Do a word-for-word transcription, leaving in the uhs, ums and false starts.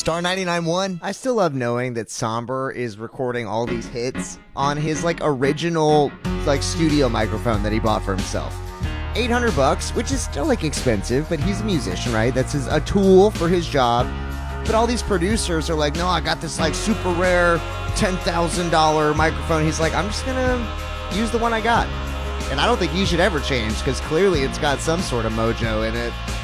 Star ninety-nine one. I still love knowing that Somber is recording all these hits on his like original like studio microphone that he bought for himself. eight hundred bucks, which is still like expensive, but he's a musician, right? That's his, a tool for his job. But all these producers are like, no, I got this like super rare ten thousand dollars microphone. He's like, I'm just gonna use the one I got. And I don't think he should ever change because clearly it's got some sort of mojo in it.